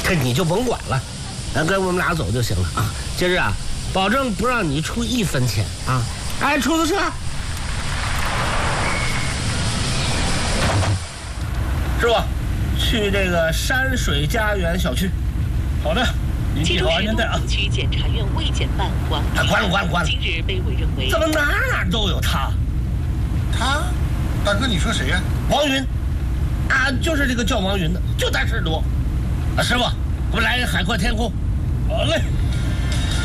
这你就甭管了，跟我们俩走就行了啊。今儿啊，保证不让你出1分钱啊！哎，出租车，师傅，去这个山水家园小区。 好的，您记好安全带啊。 区检察院卫检办王关了。 今日被委任为。 怎么哪都有他？ 他，大哥，你说谁呀？ 王云，啊，就是这个叫王云的，就他事多。啊，师傅，我们来海阔天空。 好嘞。